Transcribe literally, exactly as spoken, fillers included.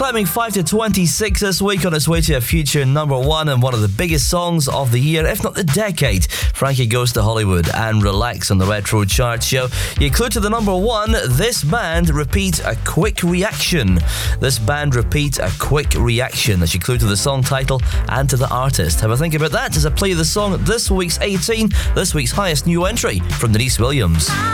climbing five to twenty-six this week, on its way to a future number one and one of the biggest songs of the year, if not the decade. Frankie Goes to Hollywood and Relax on the Retro Chart Show. Your clue to the number one: this band repeat a quick reaction. This band repeat a quick reaction. That's your clue to the song title and to the artist. Have a think about that as I play the song. This week's eighteen, this week's highest new entry from Denise Williams.